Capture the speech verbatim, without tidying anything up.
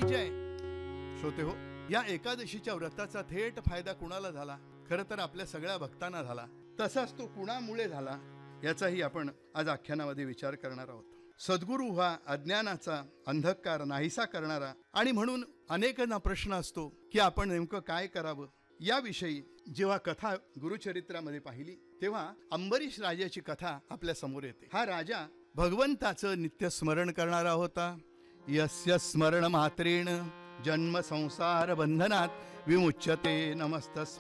मजा आहे. श्रोते हो, या एकादशीच्या व्रताचा थेट फायदा कुणाला झाला? खरं तर आपल्या सगळ्या भक्तांना झाला. तसाच तो कुणामुळे झाला याचाही आपण आज आख्यानामध्ये विचार करणार आहोत. सद्गुरू हा अज्ञानाचा अंधकार नाहीसा करणारा आणि म्हणून अनेकांना प्रश्न असतो की आपण नेमकं काय करावं. याविषयी जेव्हा कथा गुरुचरित्रामध्ये पाहिली तेव्हा अंबरीश राजाची कथा आपल्या समोर येते. हा राजा भगवंताचं नित्य स्मरण करणारा होता. यस्य स्मरण मात्रेण जन्म संसार बंधनात विमुच्यते नमस्तस्मै.